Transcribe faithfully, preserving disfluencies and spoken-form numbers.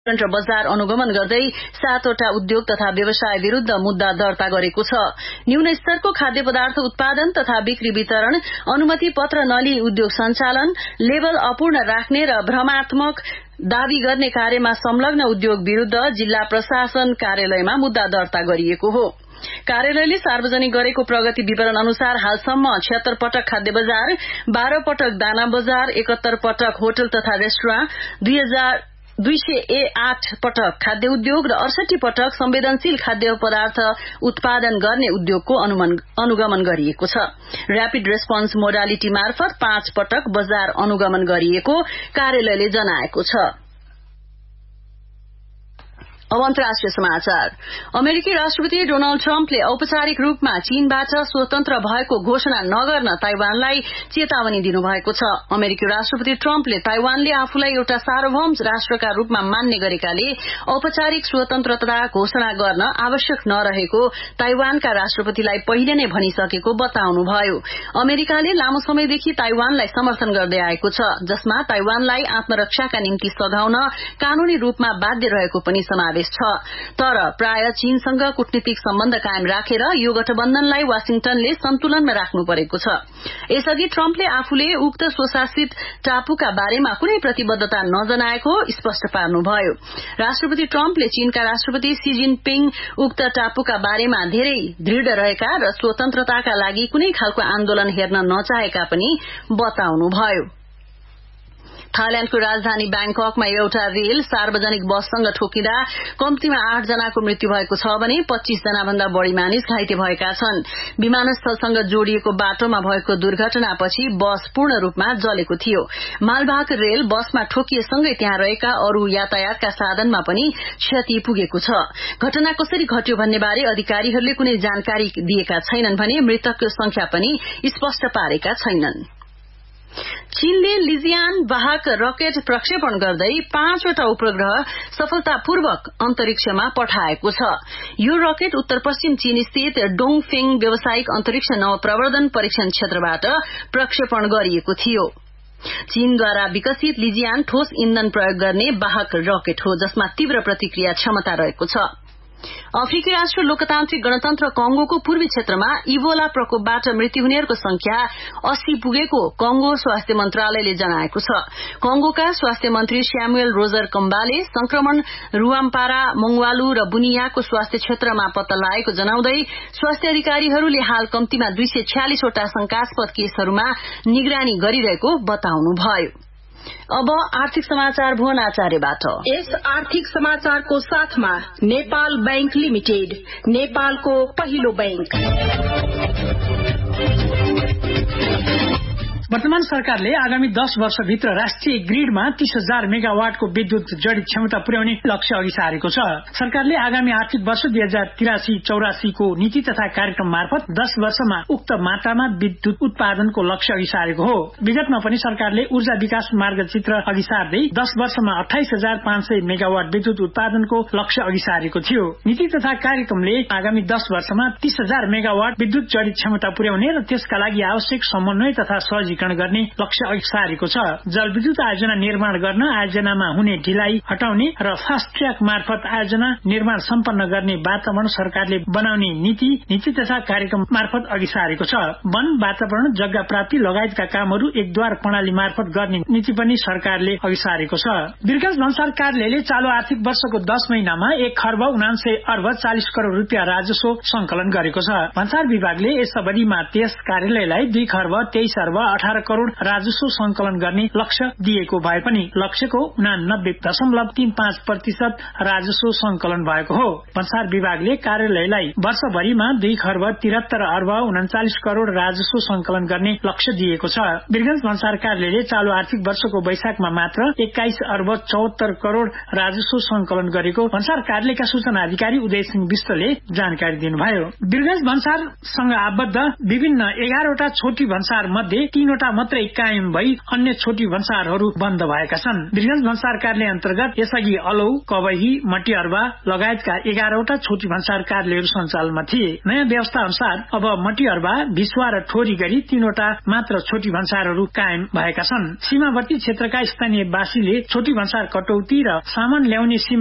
र बजार अनुगमन गर्दै सातवटा उद्योग तथा व्यवसाय विरूद्ध मुद्दा दर्ता गरेको छ। न्यून स्तरको खाद्य पदार्थ उत्पादन तथा बिक्री वितरण, अनुमति पत्र नलिई उद्योग सञ्चालन, लेबल अपूर्ण राख्ने र भ्रमात्मक दावी गर्ने कार्यमा संलग्न उद्योग विरूद्ध जिल्ला प्रशासन कार्यालयमा मुद्दा दर्ता गरिएको हो। कार्यालयले सार्वजनिक गरेको प्रगति विवरण अनुसार हालसम्म छिहत्तर पटक खाद्य बजार, बाह्र पटक दाना बजार, एकहत्तर पटक होटल तथा रेस्टुरां, दुई हजार दुई सय आठ पटक खाद्य उद्योग र अडसठी पटक संवेदनशील खाद्य पदार्थ उत्पादन गर्ने उद्योगको अनुगमन गरिएको छ। र्यापिड रेस्पोन्स मोडालिटी मार्फत पाँच पटक बजार अनुगमन गरिएको कार्यालयले जनाएको छ। अब अन्तर्राष्ट्रिय समाचार। अमेरिकी राष्ट्रपति डोनाल्ड ट्रम्पले औपचारिक रूपमा चीनबाट स्वतन्त्र भएको घोषणा नगर्न ताइवानलाई चेतावनी दिनुभएको छ। अमेरिकी राष्ट्रपति ट्रम्पले ताइवानले आफूलाई एउटा सार्वभौम राष्ट्रका रूपमा मान्ने गरेकाले औपचारिक स्वतन्त्रता घोषणा गर्न आवश्यक नरहेको ताइवानका राष्ट्रपतिलाई पहिले नै भनिसकेको बताउनुभयो। अमेरिकाले लामो समयदेखि ताइवानलाई समर्थन गर्दै आएको छ, जसमा ताइवानलाई आत्मरक्षाका निम्ति सघाउन कानूनी रूपमा बाध्य रहेको पनि समावेश छ। तर प्राय चीनसँग कूटनीतिक सम्बन्ध कायम राखेर यो गठबन्धनलाई वाशिंटनले सन्तुलनमा राख्नु परेको छ। यसअघि ट्रम्पले आफूले उक्त स्वशासित टापुका बारेमा कुनै प्रतिबद्धता नजनाएको स्पष्ट पार्नुभयो। राष्ट्रपति ट्रम्पले चीनका राष्ट्रपति सी जिनपिङ उक्त टापुका बारेमा धेरै दृढ़ रहेका र स्वतन्त्रताका लागि कुनै खालको आन्दोलन हेर्न नचाहेका पनि बताउनुभयो। थाइल्याण्डको राजधानी ब्याङककमा एउटा रेल सार्वजनिक बससँग ठोकिँदा कम्तीमा आठ जनाको मृत्यु भएको छ भने पच्चीस जना भन्दा बढ़ी मानिस घाइते भएका छन्। विमानस्थलसँग जोडिएको बाटोमा भएको दुर्घटनापछि बस पूर्ण रूपमा जलेको थियो। मालवाहक रेल बसमा ठोकिएसँगै त्यहाँ रहेका अरू यातायातका साधनमा पनि क्षति पुगेको छ। घटना कसरी घट्यो भन्ने बारे अधिकारीहरूले कुनै जानकारी दिएका छैनन् भने मृतकको संख्या पनि स्पष्ट पारेका छैनन्। चीनले लिजियान वाहक रकेट प्रक्षेपण गर्दै पाँचवटा उपग्रह सफलतापूर्वक अन्तरिक्षमा पठाएको छ। यो रकेट उत्तर पश्चिम चीन स्थित डोङफेङ व्यावसायिक अन्तरिक्ष नवप्रवर्धन परीक्षण क्षेत्रबाट प्रक्षेपण गरिएको थियो। चीनद्वारा विकसित लिजियान ठोस इन्धन प्रयोग गर्ने वाहक रकेट हो, जसमा तीव्र प्रतिक्रिया क्षमता रहेको छ। अफ्रिकी राष्ट्र लोकतान्त्रिक गणतन्त्र कंगोको पूर्वी क्षेत्रमा इबोला प्रकोपबाट मृत्यु हुनेहरूको संख्या अस्सी पुगेको कंगो स्वास्थ्य मन्त्रालयले जनाएको छ। कंगोका स्वास्थ्य मन्त्री स्यामुएल रोजर कम्बाले संक्रमण रुवाम्पारा, मंगवालु र बुनियाको स्वास्थ्य क्षेत्रमा पत्ता लागेको जनाउँदै स्वास्थ्य अधिकारीहरूले हाल कम्तीमा दुई सय छ्यालिसवटा शंकास्पद केसहरूमा निगरानी गरिरहेको बताउनुभयो। अब आर्थिक समाचार भुवन आचार्यबाट। यस आर्थिक समाचारको साथमा नेपाल बैंक लिमिटेड, नेपालको पहिलो बैंक। वर्तमान सरकारले आगामी दस वर्षभित्र राष्ट्रिय ग्रिडमा तीस हजार मेगावाटको विद्युत जडित क्षमता पुर्याउने लक्ष्य अघि सारेको छ। सरकारले आगामी आर्थिक वर्ष दुई हजार तिरासी चौरासीको नीति तथा कार्यक्रम मार्फत दस वर्षमा उक्त मात्रामा विद्युत उत्पादनको लक्ष्य अघि सारेको हो। विगतमा पनि सरकारले ऊर्जा विकास मार्गचित्र अघि सार्दै दस वर्षमा अठाइस हजार पाँच सय मेगावाट विद्युत उत्पादनको लक्ष्य अघि सारेको थियो। नीति तथा कार्यक्रमले आगामी दस वर्षमा तीस हजार मेगावाट विद्युत जडित क्षमता पुर्याउने र त्यसका लागि आवश्यक समन्वय तथा सहजीकरण गर्ने लक्ष्य अघि सारेको छ। जलविद्युत आयोजना निर्माण गर्न आयोजनामा हुने ढिलाइ हटाउने र फास्ट ट्र्याक मार्फत आयोजना निर्माण सम्पन्न गर्ने वातावरण सरकारले बनाउने नीति नीति तथा कार्यक्रम मार्फत अघि सारेको छ। वन, वातावरण, जग्गा प्राप्ति लगायतका कामहरू एकद्वार प्रणाली मार्फत गर्ने नीति पनि सरकारले अघि सारेको छ। विकास भन्सार कार्यालयले चालू आर्थिक वर्षको दस महिनामा एक खर्ब उनान्सय अर्ब चालिस करोड़ रूपियाँ राजस्व संकलन गरेको छ। भन्सार विभागले यस अवधिमा त्यस कार्यालयलाई दुई खर्ब तेइस अर्ब अठार करोड़ राजस्व संकलन गर्ने लक्ष्य दिएको भए पनि लक्ष्यको उनानब्बे दशमलव तीन पाँच प्रतिशत राजस्व संकलन भएको हो। भन्सार विभागले कार्यालयलाई वर्षभरिमा दुई खर्ब तिहत्तर अर्ब उन्चालिस करोड़ राजस्व संकलन गर्ने लक्ष्य दिएको छ। वीरगंज भन्सार कार्यालयले चालू आर्थिक वर्षको वैशाखमा मात्र एक्काइस अर्ब चौहत्तर करोड़ राजस्व संकलन गरेको भन्सार कार्यालयका सूचना अधिकारी उदय सिंह विष्टले जानकारी दिनुभयो। वीरगंज भन्सारसँग आबद्ध विभिन्न एघारवटा छोटी भन्सार मध्ये तीनवटा तीनवटा मात्रै कायम भई अन्य छोटी भन्सारहरू बन्द भएका छन्। वीरगंज भन्सार कार्यालय अन्तर्गत यसअघि अलौ, कबही, मटिअर्वा लगायतका एघारवटा छोटी भन्सार कार्यालयहरू सञ्चालनमा थिए। नयाँ व्यवस्था अनुसार अब मटिअर्वा, भिसुवा र ठोरी गरी तीनवटा मात्र छोटी भन्सारहरू कायम भएका छन्। सीमावर्ती क्षेत्रका स्थानीयवासीले छोटी भन्सार कटौती र सामान ल्याउने